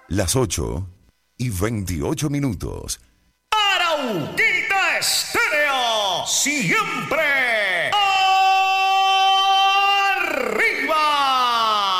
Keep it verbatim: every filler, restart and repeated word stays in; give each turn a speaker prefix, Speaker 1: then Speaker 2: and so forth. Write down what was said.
Speaker 1: Las ocho y veintiocho minutos.
Speaker 2: Arauquita Estéreo, siempre